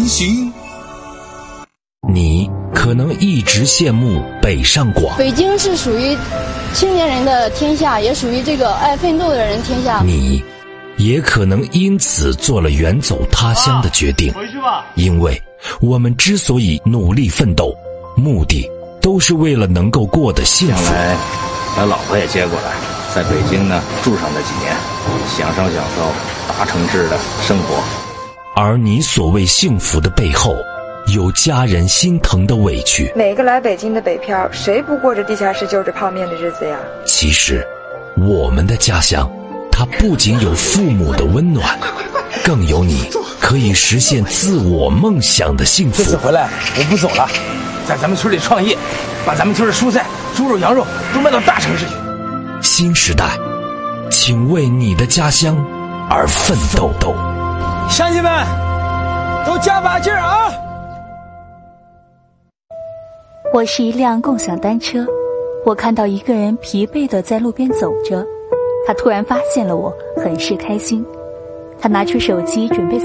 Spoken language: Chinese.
前行。 你可能一直羡慕北上广， 北京是属于青年人的天下，也属于这个爱奋斗的人天下。 你也可能因此做了远走他乡的决定。 回去吧。 因为我们之所以努力奋斗，目的都是为了能够过得幸福。 将来把老婆也接过来，在北京呢住上那几年，享受大城市的生活。 而你所谓幸福的背后，有家人心疼的委屈。 每个来北京的北漂，谁不过着地下室就着泡面的日子呀？ 其实我们的家乡，它不仅有父母的温暖，更有你可以实现自我梦想的幸福。 这次回来我不走了，在咱们村里创业，把咱们村的蔬菜、猪肉、羊肉都卖到大城市去。 新时代，请为你的家乡而奋斗。 乡亲们，都加把劲儿啊！ 我是一辆共享单车，我看到一个人疲惫地在路边走着，他突然发现了我，很是开心。他拿出手机准备